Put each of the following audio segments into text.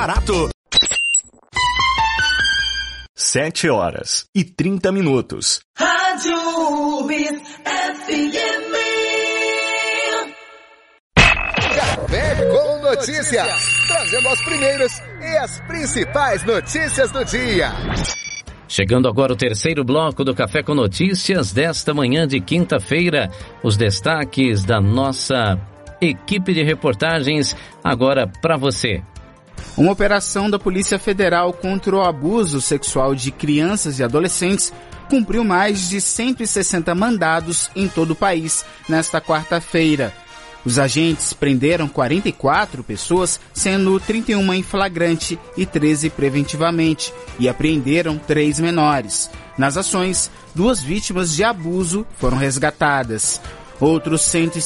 barato. 7h30. Rádio UBS FM. Café com Notícias, trazendo as primeiras e as principais notícias do dia. Chegando agora o terceiro bloco do Café com Notícias desta manhã de quinta-feira. Os destaques da nossa equipe de reportagens agora para você. Uma operação da Polícia Federal contra o abuso sexual de crianças e adolescentes cumpriu mais de 160 mandados em todo o país nesta quarta-feira. Os agentes prenderam 44 pessoas, sendo 31 em flagrante e 13 preventivamente, e apreenderam 3 menores. Nas ações, 2 vítimas de abuso foram resgatadas. Outros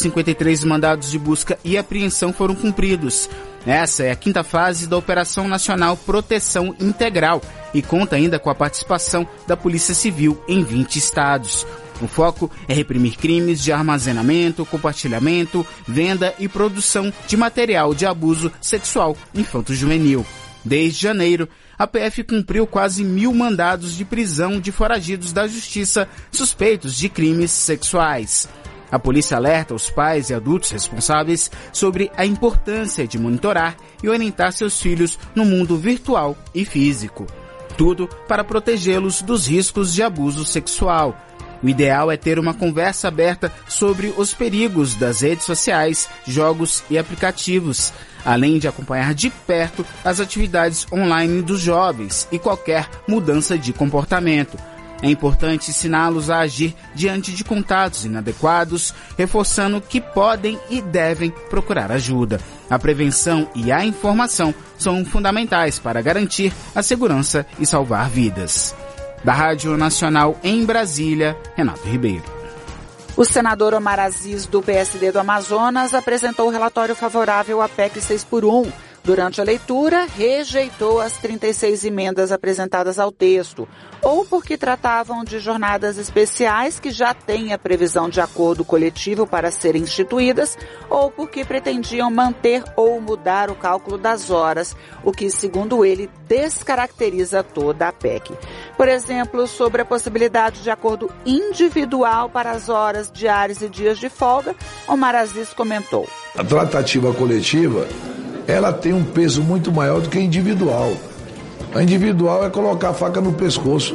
153 mandados de busca e apreensão foram cumpridos. Essa é a quinta fase da Operação Nacional Proteção Integral e conta ainda com a participação da Polícia Civil em 20 estados. O foco é reprimir crimes de armazenamento, compartilhamento, venda e produção de material de abuso sexual infanto-juvenil. Desde janeiro, a PF cumpriu quase 1.000 mandados de prisão de foragidos da Justiça suspeitos de crimes sexuais. A polícia alerta os pais e adultos responsáveis sobre a importância de monitorar e orientar seus filhos no mundo virtual e físico. Tudo para protegê-los dos riscos de abuso sexual. O ideal é ter uma conversa aberta sobre os perigos das redes sociais, jogos e aplicativos, além de acompanhar de perto as atividades online dos jovens e qualquer mudança de comportamento. É importante ensiná-los a agir diante de contatos inadequados, reforçando que podem e devem procurar ajuda. A prevenção e a informação são fundamentais para garantir a segurança e salvar vidas. Da Rádio Nacional em Brasília, Renato Ribeiro. O senador Omar Aziz, do PSD do Amazonas, apresentou o relatório favorável à PEC 6x1. Durante a leitura, rejeitou as 36 emendas apresentadas ao texto, ou porque tratavam de jornadas especiais que já têm a previsão de acordo coletivo para serem instituídas, ou porque pretendiam manter ou mudar o cálculo das horas, o que, segundo ele, descaracteriza toda a PEC. Por exemplo, sobre a possibilidade de acordo individual para as horas diárias e dias de folga, Omar Aziz comentou. A tratativa coletiva, ela tem um peso muito maior do que a individual. A individual é colocar a faca no pescoço.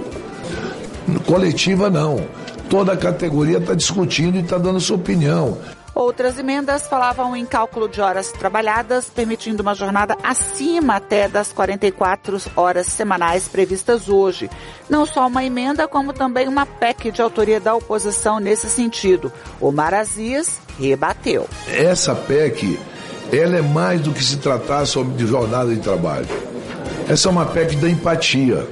Coletiva, não. Toda a categoria está discutindo e está dando sua opinião. Outras emendas falavam em cálculo de horas trabalhadas, permitindo uma jornada acima até das 44 horas semanais previstas hoje. Não só uma emenda, como também uma PEC de autoria da oposição nesse sentido. Omar Aziz rebateu. Essa PEC, ela é mais do que se tratar sobre de jornada de trabalho. Essa é uma PEC da empatia.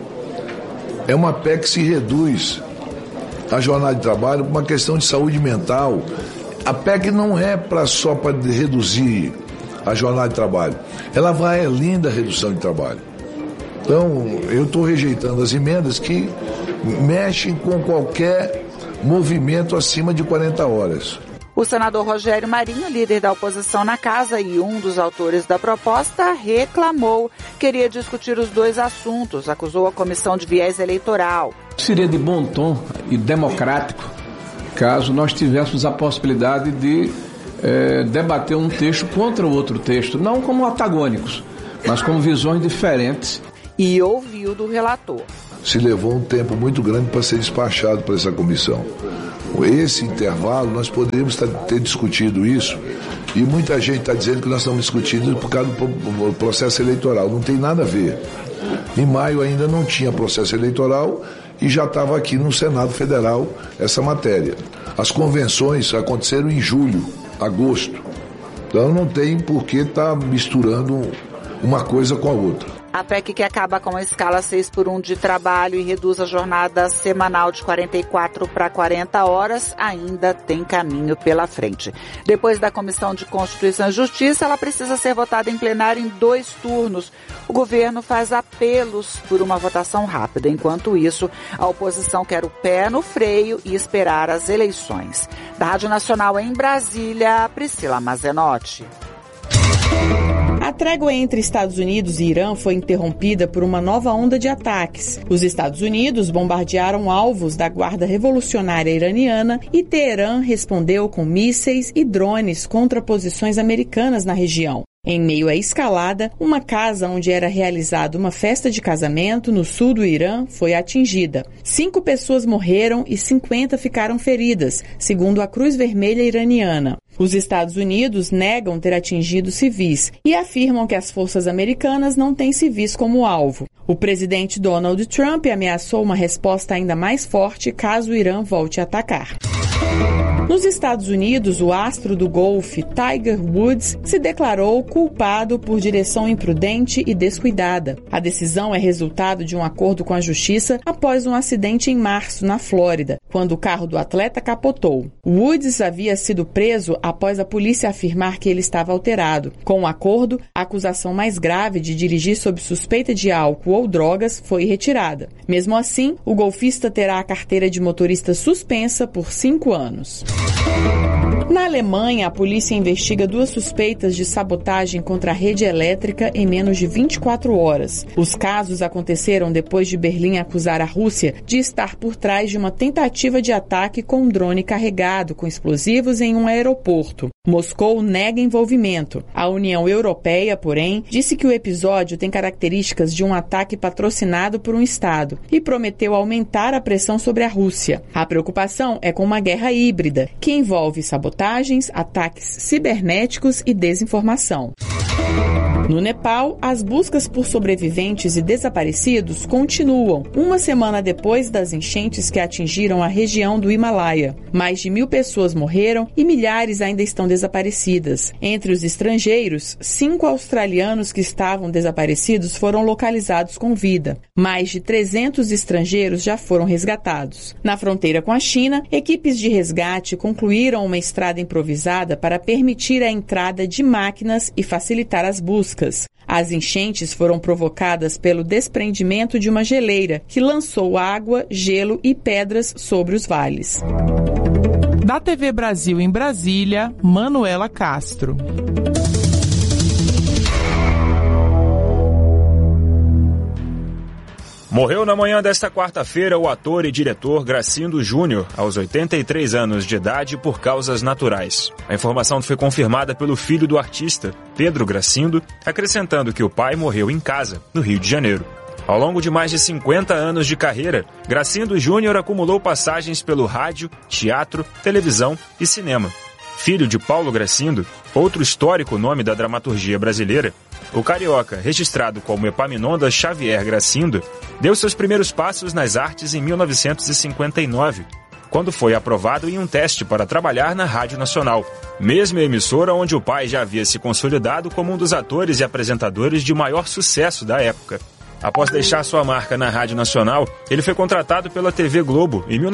É uma PEC que se reduz a jornada de trabalho por uma questão de saúde mental. A PEC não é só para reduzir a jornada de trabalho. Ela vai além da redução de trabalho. Então, eu estou rejeitando as emendas que mexem com qualquer movimento acima de 40 horas. O senador Rogério Marinho, líder da oposição na casa e um dos autores da proposta, reclamou. Queria discutir os dois assuntos, acusou a comissão de viés eleitoral. Seria de bom tom e democrático caso nós tivéssemos a possibilidade de debater um texto contra o outro texto, não como antagônicos, mas como visões diferentes. E ouviu do relator. Se levou um tempo muito grande para ser despachado por essa comissão. Esse intervalo, nós poderíamos ter discutido isso, e muita gente está dizendo que nós estamos discutindo por causa do processo eleitoral. Não tem nada a ver. Em maio ainda não tinha processo eleitoral e já estava aqui no Senado Federal essa matéria. As convenções aconteceram em julho, agosto. Então não tem por que estar misturando uma coisa com a outra. A PEC que acaba com a escala 6x1 de trabalho e reduz a jornada semanal de 44 para 40 horas ainda tem caminho pela frente. Depois da Comissão de Constituição e Justiça, ela precisa ser votada em plenário em 2 turnos. O governo faz apelos por uma votação rápida. Enquanto isso, a oposição quer o pé no freio e esperar as eleições. Da Rádio Nacional em Brasília, Priscila Mazenotti. A trégua entre Estados Unidos e Irã foi interrompida por uma nova onda de ataques. Os Estados Unidos bombardearam alvos da Guarda Revolucionária Iraniana e Teherã respondeu com mísseis e drones contra posições americanas na região. Em meio à escalada, uma casa onde era realizada uma festa de casamento no sul do Irã foi atingida. 5 pessoas morreram e 50 ficaram feridas, segundo a Cruz Vermelha iraniana. Os Estados Unidos negam ter atingido civis e afirmam que as forças americanas não têm civis como alvo. O presidente Donald Trump ameaçou uma resposta ainda mais forte caso o Irã volte a atacar. Nos Estados Unidos, o astro do golfe Tiger Woods se declarou culpado por direção imprudente e descuidada. A decisão é resultado de um acordo com a justiça após um acidente em março, na Flórida, quando o carro do atleta capotou. Woods havia sido preso após a polícia afirmar que ele estava alterado. Com o acordo, a acusação mais grave de dirigir sob suspeita de álcool ou drogas foi retirada. Mesmo assim, o golfista terá a carteira de motorista suspensa por 5 anos. Na Alemanha, a polícia investiga 2 suspeitas de sabotagem contra a rede elétrica em menos de 24 horas. Os casos aconteceram depois de Berlim acusar a Rússia de estar por trás de uma tentativa de ataque com um drone carregado com explosivos em um aeroporto. Moscou nega envolvimento. A União Europeia, porém, disse que o episódio tem características de um ataque patrocinado por um Estado e prometeu aumentar a pressão sobre a Rússia. A preocupação é com uma guerra híbrida, que envolve sabotagens, ataques cibernéticos e desinformação. No Nepal, as buscas por sobreviventes e desaparecidos continuam, uma semana depois das enchentes que atingiram a região do Himalaia. Mais de 1.000 pessoas morreram e milhares ainda estão desaparecidas. Entre os estrangeiros, 5 australianos que estavam desaparecidos foram localizados com vida. Mais de 300 estrangeiros já foram resgatados. Na fronteira com a China, equipes de resgate concluíram uma estrada improvisada para permitir a entrada de máquinas e facilitar as buscas. As enchentes foram provocadas pelo desprendimento de uma geleira que lançou água, gelo e pedras sobre os vales. Da TV Brasil em Brasília, Manuela Castro. Morreu na manhã desta quarta-feira o ator e diretor Gracindo Júnior, aos 83 anos de idade, por causas naturais. A informação foi confirmada pelo filho do artista, Pedro Gracindo, acrescentando que o pai morreu em casa, no Rio de Janeiro. Ao longo de mais de 50 anos de carreira, Gracindo Júnior acumulou passagens pelo rádio, teatro, televisão e cinema. Filho de Paulo Gracindo, outro histórico nome da dramaturgia brasileira, o carioca, registrado como Epaminondas Xavier Gracindo, deu seus primeiros passos nas artes em 1959, quando foi aprovado em um teste para trabalhar na Rádio Nacional, mesma emissora onde o pai já havia se consolidado como um dos atores e apresentadores de maior sucesso da época. Após deixar sua marca na Rádio Nacional, ele foi contratado pela TV Globo em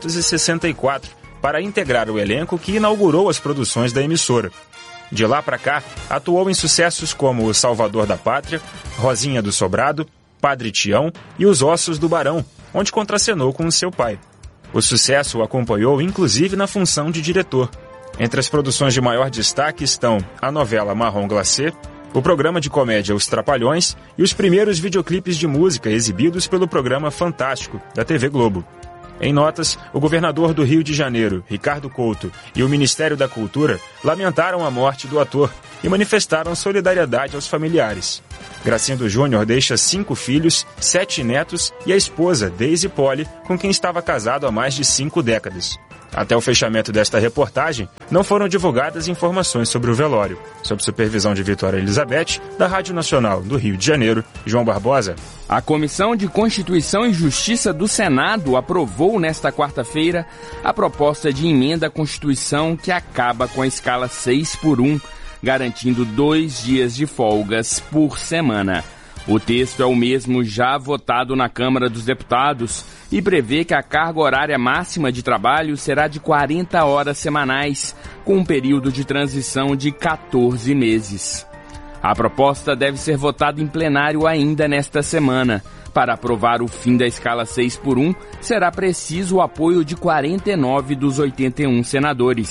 1964 para integrar o elenco que inaugurou as produções da emissora. De lá para cá, atuou em sucessos como O Salvador da Pátria, Rosinha do Sobrado, Padre Tião e Os Ossos do Barão, onde contracenou com seu pai. O sucesso o acompanhou inclusive na função de diretor. Entre as produções de maior destaque estão a novela Marrom Glacé, o programa de comédia Os Trapalhões e os primeiros videoclipes de música exibidos pelo programa Fantástico, da TV Globo. Em notas, o governador do Rio de Janeiro, Ricardo Couto, e o Ministério da Cultura lamentaram a morte do ator e manifestaram solidariedade aos familiares. Gracindo Júnior deixa 5 filhos, 7 netos e a esposa, Deise Poli, com quem estava casado há mais de 5 décadas. Até o fechamento desta reportagem, não foram divulgadas informações sobre o velório. Sob supervisão de Vitória Elizabeth, da Rádio Nacional do Rio de Janeiro, João Barbosa. A Comissão de Constituição e Justiça do Senado aprovou nesta quarta-feira a proposta de emenda à Constituição que acaba com a escala 6x1, garantindo 2 dias de folgas por semana. O texto é o mesmo já votado na Câmara dos Deputados e prevê que a carga horária máxima de trabalho será de 40 horas semanais, com um período de transição de 14 meses. A proposta deve ser votada em plenário ainda nesta semana. Para aprovar o fim da escala 6x1, será preciso o apoio de 49 dos 81 senadores.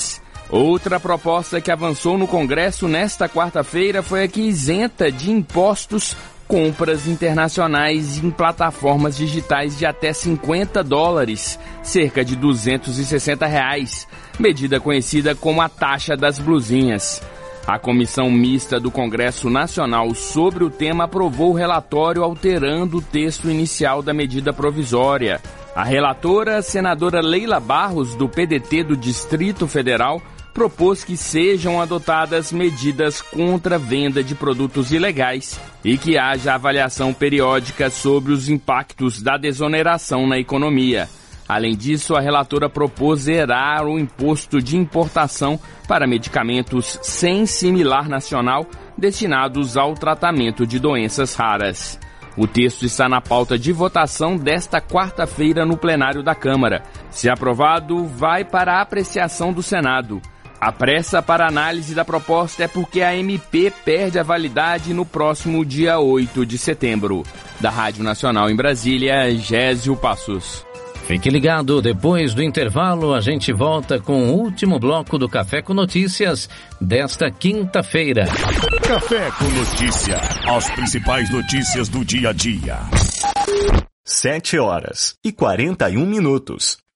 Outra proposta que avançou no Congresso nesta quarta-feira foi a que isenta de impostos compras internacionais em plataformas digitais de até $50, cerca de R$260, medida conhecida como a taxa das blusinhas. A Comissão Mista do Congresso Nacional sobre o tema aprovou o relatório alterando o texto inicial da medida provisória. A relatora, senadora Leila Barros, do PDT do Distrito Federal, propôs que sejam adotadas medidas contra a venda de produtos ilegais e que haja avaliação periódica sobre os impactos da desoneração na economia. Além disso, a relatora propôs zerar o imposto de importação para medicamentos sem similar nacional destinados ao tratamento de doenças raras. O texto está na pauta de votação desta quarta-feira no plenário da Câmara. Se aprovado, vai para a apreciação do Senado. A pressa para análise da proposta é porque a MP perde a validade no próximo dia 8 de setembro. Da Rádio Nacional em Brasília, Gésio Passos. Fique ligado, depois do intervalo a gente volta com o último bloco do Café com Notícias desta quinta-feira. Café com Notícia, as principais notícias do dia a dia. 7h41.